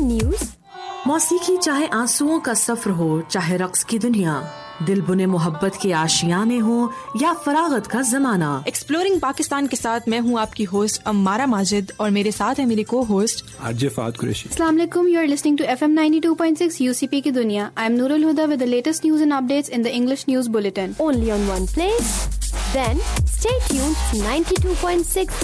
News. मौसीकी चाहे आंसुओं का सफर हो, चाहे रक्स की दुनिया, दिल बुने मोहब्बत के आशियाने हो या फरागत का जमाना। एक्सप्लोरिंग पाकिस्तान के साथ मैं हूँ आपकी होस्ट अम्मारा माजिद और मेरे साथ है मेरी को होस्ट आरजे फात कुरैशी। अस्सलाम वालेकुम, you are listening to FM 92.6 UCP की दुनिया। I am Nurul Huda with the latest news and updates in the English news bulletin. Only on one place. Then stay tuned to 92.6